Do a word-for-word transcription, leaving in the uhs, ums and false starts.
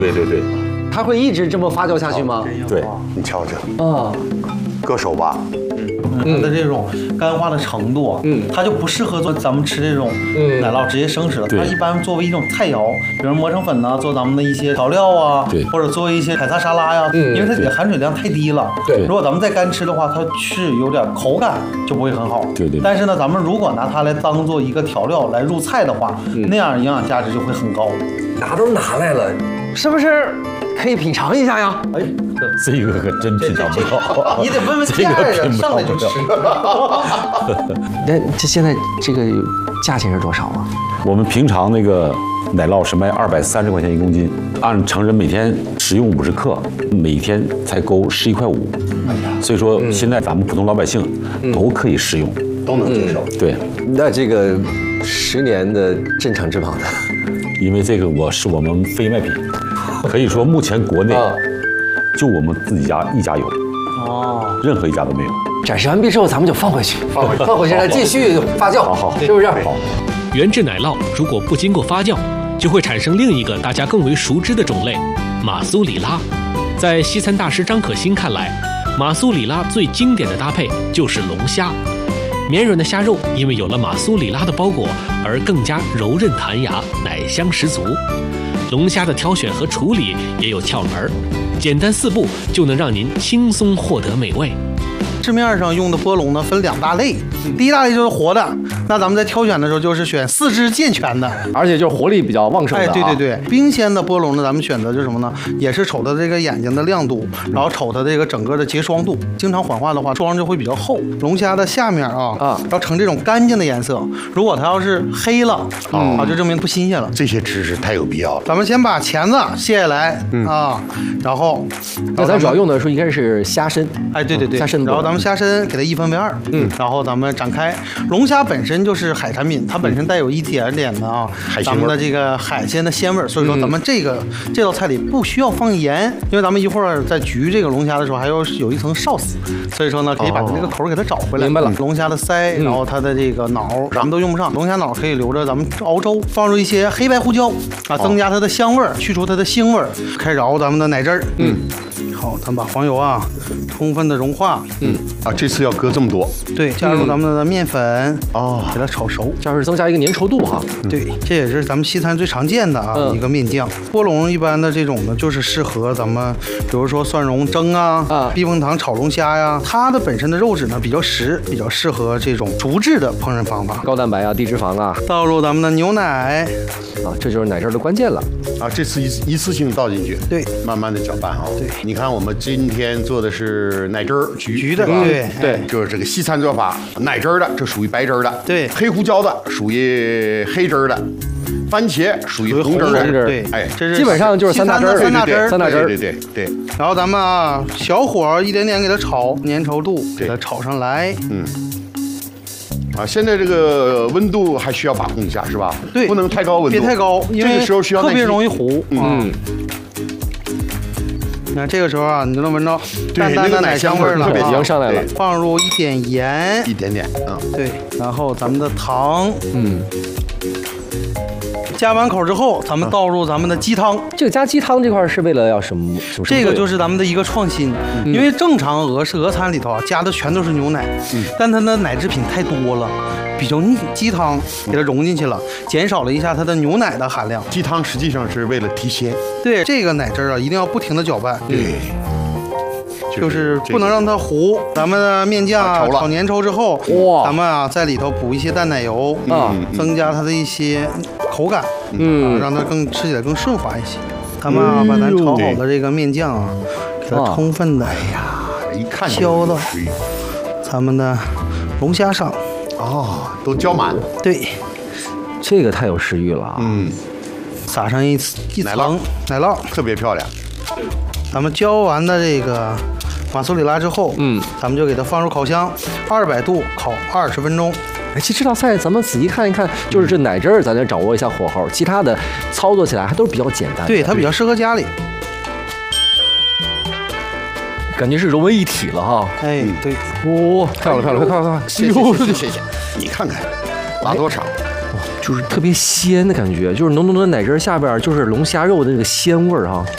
对对对， 它会一直这么发酵下去吗？ 对， 你瞧瞧， 啊， 搁手吧。 它的这种干化的程度，嗯，它就不适合做咱们吃这种奶酪直接生吃的。它一般作为一种菜肴，比如磨成粉呐，做咱们的一些调料啊， 对， 或者做一些凯撒沙拉呀， 嗯， 因为它里的含水量太低了。 对， 如果咱们再干吃的话，它是有点口感就不会很好。 对对。 但是呢，咱们如果拿它来当做一个调料来入菜的话，那样营养价值就会很高。 拿都拿来了，是不是可以品尝一下呀？哎。 这个可真品尝不了， 你得问问这个品上来就吃。 那这现在这个价钱是多少啊？ 我们平常那个奶酪是卖二百三十块钱一公斤，按成人每天食用五十克，每天才够十一块五。所以说现在咱们普通老百姓都可以食用， 都能接受。 对， 那这个十年的正常质保的， 因为这个我是我们非卖品，可以说目前国内。就我们自己家一家有，哦，任何一家都没有。 展示完毕之后，咱们就放回去，放回去，放回去，来继续发酵， 好好， 是不是？好。 原制奶酪如果不经过发酵，就会产生另一个大家更为熟知的种类——马苏里拉。在西餐大师张可欣看来，马苏里拉最经典的搭配就是龙虾。绵软的虾肉因为有了马苏里拉的包裹，而更加柔韧弹牙，奶香十足。龙虾的挑选和处理也有窍门儿。简单四步就能让您轻松获得美味。 市面上用的波龙呢，分两大类，第一大类就是活的，那咱们在挑选的时候就是选四肢健全的， 而且就是活力比较旺盛的、啊。 哎，对对对，冰鲜的波龙呢，咱们选择就是什么呢？也是瞅它这个眼睛的亮度，然后瞅它这个整个的结霜度。经常缓化的话，霜就会比较厚。龙虾的下面啊啊要呈这种干净的颜色，如果它要是黑了，嗯、啊，就证明不新鲜了。 这些知识太有必要了。 咱们先把钳子卸下来、嗯、啊，然后， 那咱主要用的时候应该是虾身。 哎，对对对， 虾身。 然后咱们虾身给它一分为二，嗯，然后咱们展开。龙虾本身就是海产品，它本身带有一点点的啊， 海咱们的这个海鲜的鲜味，所以说咱们这个、嗯、这道菜里不需要放盐，因为咱们一会儿在焗这个龙虾的时候还要有一层sauce，所以说呢可以把它这个口给它找回来。 明白了。 龙虾的腮，然后它的这个脑，咱们都用不上。龙虾脑可以留着咱们熬粥，放入一些黑白胡椒啊，增加它的香味，去除它的腥味。开始熬咱们的奶汁儿，嗯。好，咱们把黄油啊充分的融化， 嗯啊，这次要搁这么多， 对，加入咱们的面粉哦，给它炒熟， 这样是增加一个粘稠度哈。 对，这也是咱们西餐最常见的啊、嗯、一个面酱。波龙一般的这种呢，就是适合咱们，比如说蒜蓉蒸啊，啊，避风塘炒龙虾呀，它的本身的肉质呢比较实，比较适合这种竹制的烹饪方法， 高蛋白啊，低脂肪啊。 倒入咱们的牛奶， 啊，这就是奶汁的关键了啊，这次一一次性倒进去， 对， 慢慢的搅拌啊。 对， 你看。我们今天做的是奶汁儿焗焗的，对对，就是这个西餐做法，奶汁儿的这属于白汁儿的， 对， 黑胡椒的属于黑汁儿的，番茄属于红汁儿的， 对， 哎， 这是基本上就是三大汁儿， 三大汁儿， 三大汁儿， 对对对对。 然后咱们啊，小火一点点给它炒，粘稠度给它炒上来， 嗯。啊，现在这个温度还需要把控一下，是吧？ 对， 不能太高温度， 别太高，因为这个时候需要特别容易糊，嗯。你看这个时候啊，你就能闻到淡淡的奶香味了， 特别香上来了。 放入一点盐， 一点点，嗯， 对，然后咱们的糖， 嗯， 加完口之后，咱们倒入咱们的鸡汤。 这个加鸡汤这块是为了要什么？什么这个就是咱们的一个创新，嗯、因为正常俄式俄餐里头啊加的全都是牛奶，嗯、但它的奶制品太多了。比较腻，鸡汤给它融进去了，减少了一下它的牛奶的含量。 鸡汤实际上是为了提鲜。 对，这个奶汁啊，一定要不停的搅拌。 对， 就是不能让它糊。咱们的面酱啊炒粘稠之后，哇，咱们啊在里头补一些淡奶油啊，增加它的一些口感，嗯，让它更吃起来更顺滑一些。咱们啊把咱炒好的这个面酱啊，给它充分的，哎呀，一看浇到咱们的龙虾上。 哦，都浇满， 对， 这个太有食欲了啊！ 嗯， 撒上一一层奶酪， 特别漂亮。 咱们浇完的这个马苏里拉之后，嗯，咱们就给它放入烤箱，二百度烤二十分钟。 哎，其实这道菜咱们仔细看一看，就是这奶汁儿，咱得掌握一下火候，其他的操作起来还都是比较简单的。 对，它比较适合家里。 感觉是融为一体了哈！ 哎，对， 哇，漂亮漂亮，快快快！ 谢谢谢谢，你看看，拉多长， 哇，就是特别鲜的感觉，就是浓浓的奶汁下边就是龙虾肉的这个鲜味儿哈。